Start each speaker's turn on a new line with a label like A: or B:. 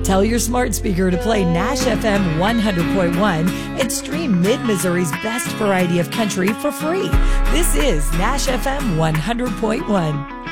A: Tell your smart speaker to play Nash FM 100.1 and stream Mid-Missouri's best variety of country for free. This is Nash FM 100.1.